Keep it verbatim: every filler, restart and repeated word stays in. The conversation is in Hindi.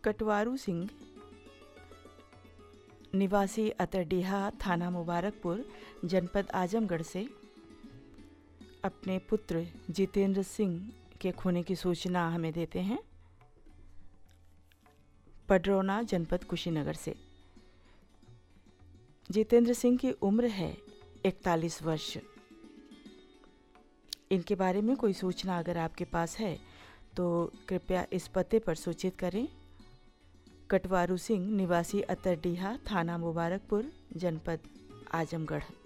कटवारू सिंह निवासी अतरडीहा, थाना मुबारकपुर, जनपद आजमगढ़ से अपने पुत्र जितेंद्र सिंह के खोने की सूचना हमें देते हैं। पडरौना, जनपद कुशीनगर से। जितेंद्र सिंह की उम्र है इकतालीस वर्ष। इनके बारे में कोई सूचना अगर आपके पास है तो कृपया इस पते पर सूचित करें। कटवारू सिंह निवासी अतरडीहा, थाना मुबारकपुर, जनपद आजमगढ़।